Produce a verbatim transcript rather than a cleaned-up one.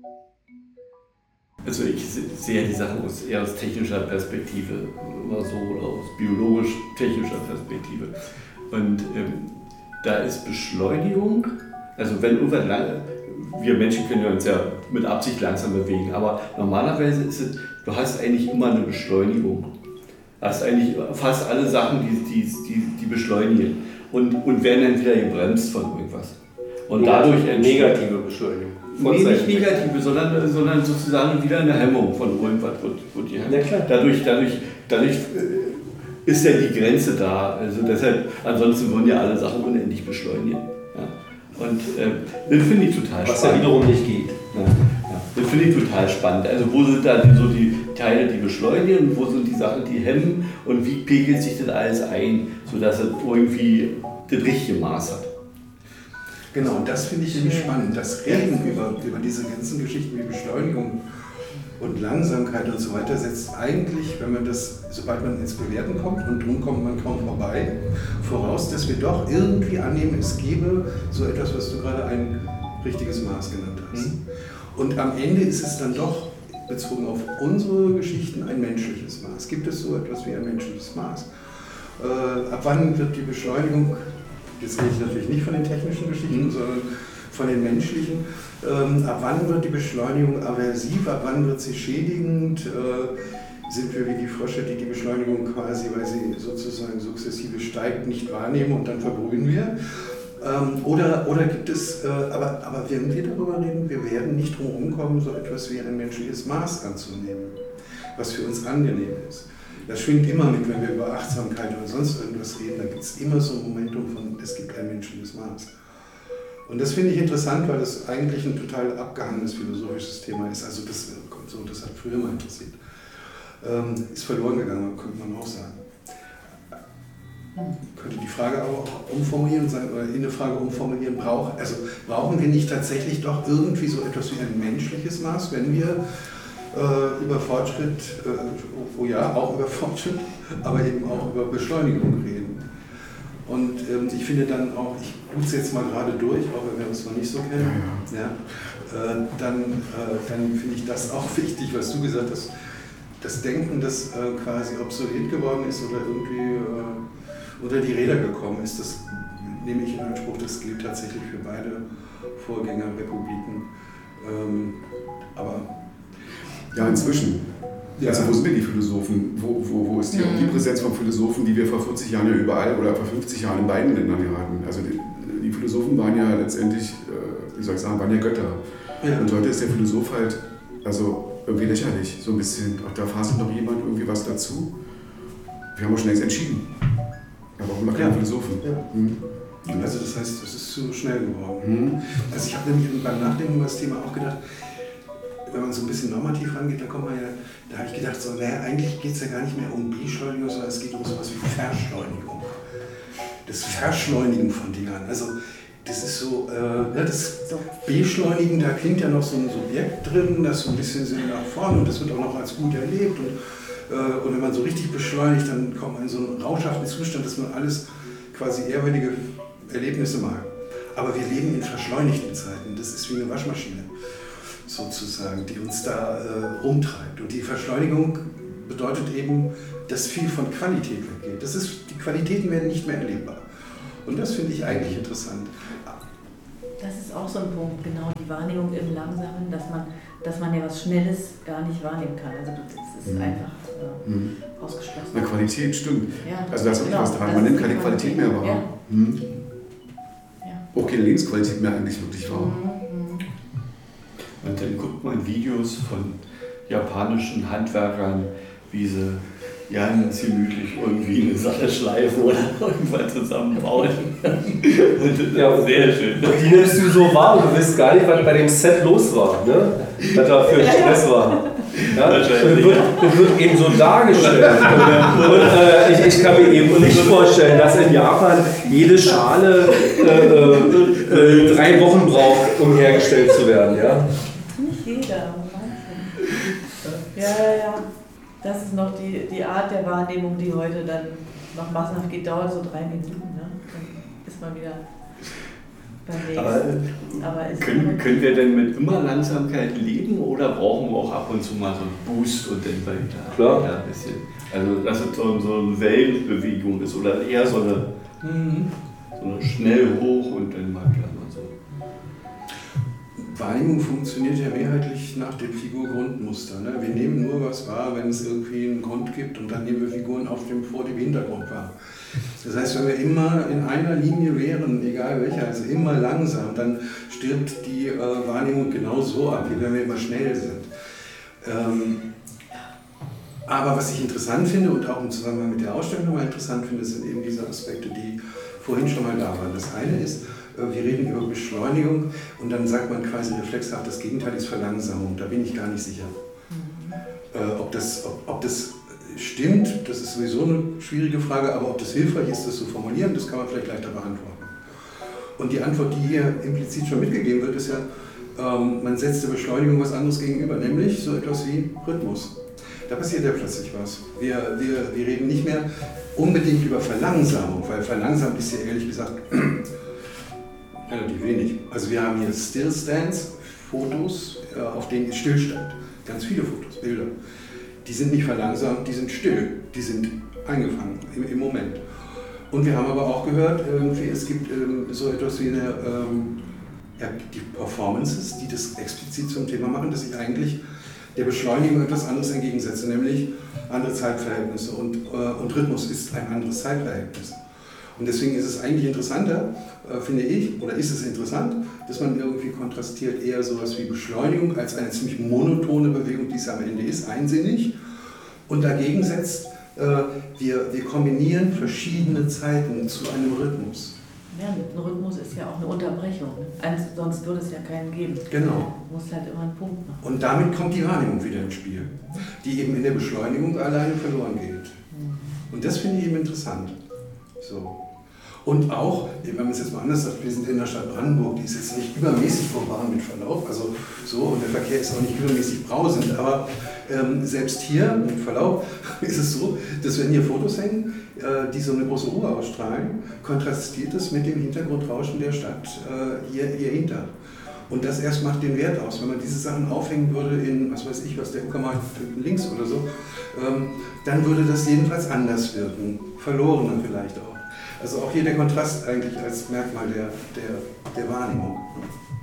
Also ich sehe die Sachen aus, eher aus technischer Perspektive immer so oder aus biologisch-technischer Perspektive. Und ähm, da ist Beschleunigung, also wenn irgendwann lange, wir Menschen können uns ja mit Absicht langsam bewegen, aber normalerweise ist es, du hast eigentlich immer eine Beschleunigung. Du hast eigentlich fast alle Sachen, die, die, die, die beschleunigen und, und werden dann wieder gebremst von irgendwas. Und dadurch eine negative Beschleunigung. Nee, nicht negative, sondern, sondern sozusagen wieder eine Hemmung von irgendwas. Wird, wird die ja, klar. Dadurch, dadurch, dadurch ist ja die Grenze da. Also deshalb, ansonsten würden ja alle Sachen unendlich beschleunigen. Ja. Und äh, das finde ich total Was spannend. Was ja wiederum nicht geht. Ja. Ja. Das finde ich total spannend. Also wo sind da die, so die Teile, die beschleunigen und wo sind die Sachen, die hemmen und wie pegelt sich das alles ein, sodass es irgendwie das richtige Maß hat. Genau, und das finde ich nämlich spannend. Das Reden über, über diese ganzen Geschichten wie Beschleunigung und Langsamkeit und so weiter setzt eigentlich, wenn man das, sobald man ins Bewerten kommt, und drum kommt man kaum vorbei, voraus, dass wir doch irgendwie annehmen, es gebe so etwas, was du gerade ein richtiges Maß genannt hast. Mhm. Und am Ende ist es dann doch, bezogen auf unsere Geschichten, ein menschliches Maß. Gibt es so etwas wie ein menschliches Maß? Äh, ab wann wird die Beschleunigung, jetzt rede ich natürlich nicht von den technischen Geschichten, mhm. sondern von den menschlichen. Ähm, ab wann wird die Beschleunigung aversiv, ab wann wird sie schädigend? Äh, sind wir wie die Frösche, die die Beschleunigung quasi, weil sie sozusagen sukzessive steigt, nicht wahrnehmen und dann verbrühen wir? Ähm, oder, oder gibt es, äh, aber, aber wenn wir darüber reden, wir werden nicht drum herum kommen, so etwas wie ein menschliches Maß anzunehmen, was für uns angenehm ist. Das schwingt immer mit, wenn wir über Achtsamkeit oder sonst irgendwas reden, da gibt es immer so ein Momentum von, es gibt ein menschliches Maß. Und das finde ich interessant, weil das eigentlich ein total abgehangenes philosophisches Thema ist. Also das, so, das hat früher mal interessiert. Ähm, ist verloren gegangen, könnte man auch sagen. Könnte die Frage aber auch umformulieren, sagen, oder in eine Frage umformulieren, brauch, also brauchen wir nicht tatsächlich doch irgendwie so etwas wie ein menschliches Maß, wenn wir äh, über Fortschritt, äh, oh ja, auch über Fortschritt, aber eben auch über Beschleunigung reden. Und ähm, ich finde dann auch, ich rufe es jetzt mal gerade durch, auch wenn wir uns noch nicht so kennen, ja, ja. Ja, äh, dann, äh, dann finde ich das auch wichtig, was du gesagt hast, das Denken, das äh, quasi obsolet geworden ist oder irgendwie äh, unter die Räder gekommen ist, das nehme ich in Anspruch, das gilt tatsächlich für beide Vorgängerrepubliken. Ähm, aber ja, inzwischen. Ja. Also wo sind denn die Philosophen? Wo, wo, wo ist die mhm. Omnipräsenz von Philosophen, die wir vor vierzig Jahren ja überall oder vor fünfzig Jahren in beiden Ländern hatten? Also die, die Philosophen waren ja letztendlich, äh, wie soll ich sagen, waren ja Götter. Ja. Und heute ist der Philosoph halt also irgendwie lächerlich, so ein bisschen. Auch da faselt noch jemand irgendwie was dazu. Wir haben auch schon längst entschieden. Aber auch immer keine ja. Philosophen. Ja. Mhm. Also das heißt, es ist zu schnell geworden. Mhm. Also ich habe nämlich beim Nachdenken über das Thema auch gedacht, wenn man so ein bisschen normativ rangeht, da kommt man ja, da habe ich gedacht, so, naja, eigentlich geht es ja gar nicht mehr um Beschleunigung, sondern es geht um sowas wie Verschleunigung. Das Verschleunigen von Dingern. Also das ist so, äh, ja, das Beschleunigen, da klingt ja noch so ein Subjekt drin, das so ein bisschen Sinn nach vorne und das wird auch noch als gut erlebt. Und, äh, und wenn man so richtig beschleunigt, dann kommt man in so einen rauschhaften Zustand, dass man alles quasi ehrwürdige Erlebnisse mag. Aber wir leben in verschleunigten Zeiten, das ist wie eine Waschmaschine sozusagen, die uns da äh, rumtreibt. Und die Verschleunigung bedeutet eben, dass viel von Qualität weggeht. Das ist, die Qualitäten werden nicht mehr erlebbar. Und das finde ich eigentlich interessant. Das ist auch so ein Punkt, genau, die Wahrnehmung im Langsamen, dass man, dass man ja was Schnelles gar nicht wahrnehmen kann. Also das ist mhm. einfach äh, mhm. ausgeschlossen. Na, Qualität stimmt. Ja. Also da ist genau, auch was dran. Man nimmt keine Qualität, Qualität mehr wahr. Ja. Mhm. Ja. Auch keine Lebensqualität mehr eigentlich wirklich wahr. Mhm. Und dann guckt man Videos von japanischen Handwerkern, wie sie ganz gemütlich irgendwie eine Sache schleifen oder irgendwas zusammenbauen. Und das ja, ist sehr schön. Und die nimmst du so wahr und du weißt gar nicht, was bei dem Set los war, ne? Was da für Stress war. Ja? Das wird, das wird eben so dargestellt. Und äh, ich, ich kann mir eben nicht vorstellen, dass in Japan jede Schale äh, äh, drei Wochen braucht, um hergestellt zu werden. Ja? Nicht jeder, Wahnsinn. Ja, ja, ja. Das ist noch die, die Art der Wahrnehmung, die heute dann noch massenhaft geht, dauert so drei Minuten. Ne? Dann ist man wieder. beim nächsten. Aber, Aber es können, können wir denn mit immer Langsamkeit leben oder brauchen wir auch ab und zu mal so einen Boost und dann weiter? Klar. Ja, ein bisschen. Also, dass es so, so eine Wellenbewegung ist oder eher so eine, Mhm. so eine schnell hoch und dann mal klar und so. Wahrnehmung funktioniert ja mehrheitlich nach dem Figur-Grundmuster. Ne? Wir nehmen nur was wahr, wenn es irgendwie einen Grund gibt und dann nehmen wir Figuren auf dem vor dem Hintergrund wahr. Das heißt, wenn wir immer in einer Linie wären, egal welcher, also immer langsam, dann stirbt die äh, Wahrnehmung genau so ab, wie wenn wir immer schnell sind. Ähm, aber was ich interessant finde und auch im Zusammenhang mit der Ausstellung nochmal interessant finde, sind eben diese Aspekte, die vorhin schon mal da waren. Das eine ist, wir reden über Beschleunigung und dann sagt man quasi reflexhaft, das Gegenteil ist Verlangsamung. Da bin ich gar nicht sicher. Mhm. Äh, ob, das, ob, ob das stimmt, das ist sowieso eine schwierige Frage, aber ob das hilfreich ist, das zu formulieren, das kann man vielleicht leichter beantworten. Und die Antwort, die hier implizit schon mitgegeben wird, ist ja, ähm, man setzt der Beschleunigung was anderes gegenüber, nämlich so etwas wie Rhythmus. Da passiert ja plötzlich was. Wir, wir, wir reden nicht mehr unbedingt über Verlangsamung, weil verlangsamt ist ja ehrlich gesagt relativ wenig. Also wir haben hier Stillstands, Fotos, auf denen ist Stillstand. Ganz viele Fotos, Bilder. Die sind nicht verlangsamt, die sind still, die sind eingefangen im, im Moment. Und wir haben aber auch gehört, irgendwie, es gibt ähm, so etwas wie eine, ähm, ja, die Performances, die das explizit zum Thema machen, dass ich eigentlich der Beschleunigung etwas anderes entgegensetze, nämlich andere Zeitverhältnisse. Und, äh, und Rhythmus ist ein anderes Zeitverhältnis. Und deswegen ist es eigentlich interessanter, äh, finde ich, oder ist es interessant, dass man irgendwie kontrastiert eher sowas wie Beschleunigung als eine ziemlich monotone Bewegung, die es am Ende ist, einsinnig, und dagegen setzt, äh, wir, wir kombinieren verschiedene Zeiten zu einem Rhythmus. Ja, ein Rhythmus ist ja auch eine Unterbrechung, sonst würde es ja keinen geben. Genau. Du musst halt immer einen Punkt machen. Und damit kommt die Wahrnehmung wieder ins Spiel, die eben in der Beschleunigung alleine verloren geht. Und das finde ich eben interessant. So. Und auch, wenn man es jetzt mal anders sagt, wir sind in der Stadt Brandenburg, die ist jetzt nicht übermäßig urban mit Verlauf, also so, und der Verkehr ist auch nicht übermäßig brausend, aber ähm, selbst hier, mit Verlauf, ist es so, dass wenn hier Fotos hängen, äh, die so eine große Ruhe ausstrahlen, kontrastiert es mit dem Hintergrundrauschen der Stadt äh, hier, hier hinter. Und das erst macht den Wert aus. Wenn man diese Sachen aufhängen würde in, was weiß ich, was der Uckermarkt links oder so, ähm, dann würde das jedenfalls anders wirken, verlorener vielleicht auch. Also auch hier der Kontrast eigentlich als Merkmal der, der, der Wahrnehmung.